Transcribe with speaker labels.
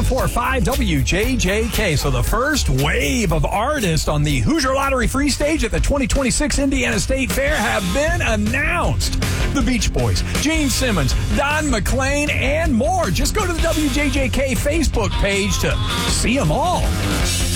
Speaker 1: 104.5 WJJK. So the first wave of artists on the Hoosier Lottery free stage at the 2026 Indiana State Fair have been announced. The Beach Boys, Gene Simmons, Don McLean, and more. Just go to the WJJK Facebook page to see them all.